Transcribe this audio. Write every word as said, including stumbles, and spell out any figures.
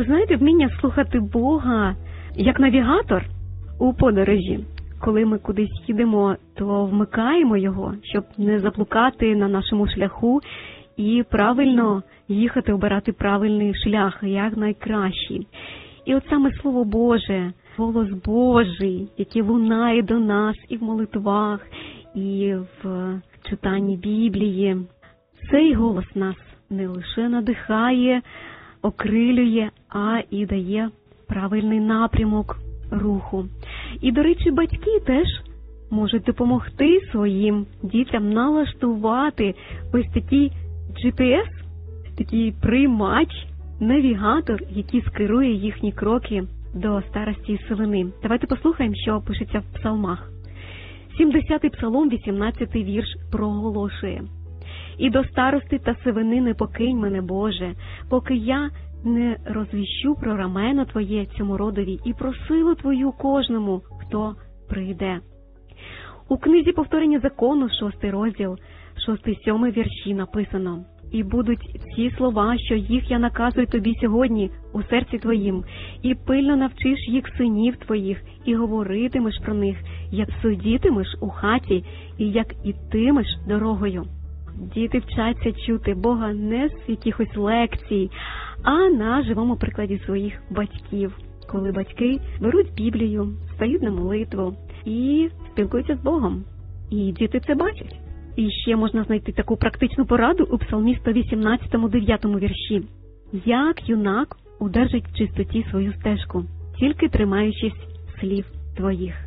Ви знаєте, вміння слухати Бога як навігатор у подорожі. Коли ми кудись їдемо, то вмикаємо його, щоб не заблукати на нашому шляху і правильно їхати, обирати правильний шлях, як найкращий. І от саме Слово Боже, голос Божий, який лунає до нас і в молитвах, і в читанні Біблії, цей голос нас не лише надихає, окрилює, а і дає правильний напрямок руху. І, до речі, батьки теж можуть допомогти своїм дітям налаштувати ось такий джі пі ес, такий приймач, навігатор, який скерує їхні кроки до старості і сивини. Давайте послухаємо, що пишеться в псалмах. сімдесятий псалом, вісімнадцятий вірш проголошує: «І до старости та сивини не покинь мене, Боже, поки я не розвіщу про рамено Твоє цьому родові і про силу Твою кожному, хто прийде». У книзі «Повторення закону», шостий розділ, шостий-сьомий вірші написано: «І будуть ці слова, що їх я наказую тобі сьогодні у серці твоїм, і пильно навчиш їх синів твоїх, і говоритимеш про них, як судітимеш у хаті, і як ітимеш дорогою». Діти вчаться чути Бога не з якихось лекцій, а на живому прикладі своїх батьків, коли батьки беруть Біблію, стають на молитву і спілкуються з Богом. І діти це бачать. І ще можна знайти таку практичну пораду у Псалмі сто вісімнадцятому, дев'ятому вірші. «Як юнак удержить в чистоті свою стежку, тільки тримаючись слів твоїх».